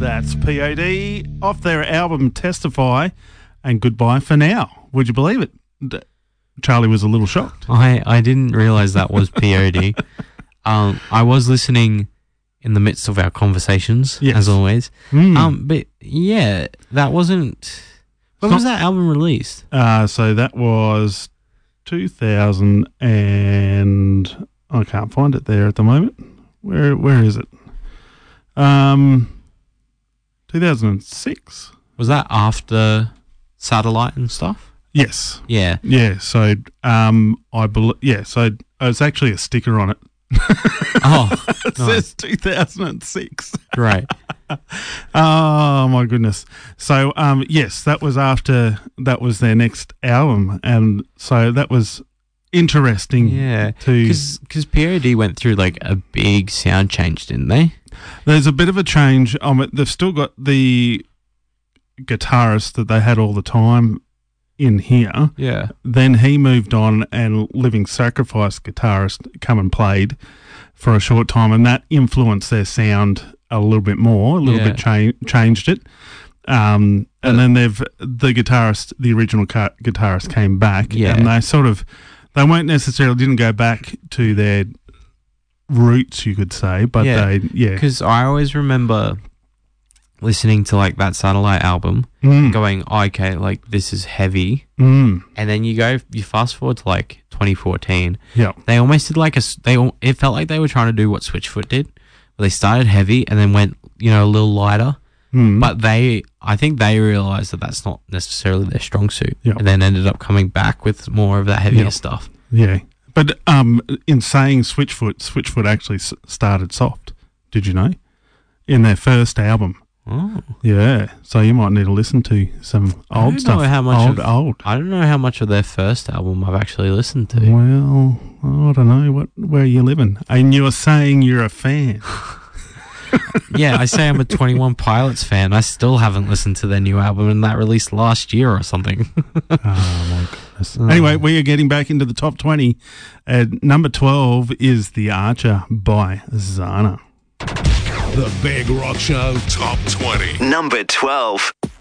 That's POD off their album Testify and Goodbye for Now. Would you believe it? Charlie was a little shocked. I didn't realise that was POD. I was listening in the midst of our conversations, as always. But yeah, that wasn't... When was that album released? So that was 2000 and... I can't find it there at the moment. Where is it? 2006. Was that after Satellite and stuff? Yes. Yeah. Yeah. So I believe. Yeah. So it's actually a sticker on it. Oh, it says 2006. Right. Oh my goodness. So yes, that was their next album, and so that was interesting. Yeah. Because POD went through like a big sound change, didn't they? There's a bit of a change. They've still got the guitarist that they had all the time in here. Yeah. Then he moved on, and Living Sacrifice guitarist come and played for a short time, and that influenced their sound a little bit more, changed it. And then the original guitarist came back, and they didn't go back to their roots, you could say, but because I always remember listening to like that Satellite album, going, okay, like this is heavy, and then you fast forward to like 2014. Yeah, they almost did like it felt like they were trying to do what Switchfoot did, where they started heavy and then went a little lighter. But I think they realized that that's not necessarily their strong suit, and then ended up coming back with more of that heavier stuff. Yeah. But in saying Switchfoot actually started soft. Did you know? In their first album. Oh. Yeah. So you might need to listen to some old stuff. Old. I don't know how much of their first album I've actually listened to. Well, I don't know where you're living. And you were saying you're a fan. Yeah, I say I'm a 21 Pilots fan. I still haven't listened to their new album, and that released last year or something. Oh, my goodness. Anyway, we are getting back into the top 20. Number 12 is The Archer by Zana. The Big Rock Show Top 20. Number 12.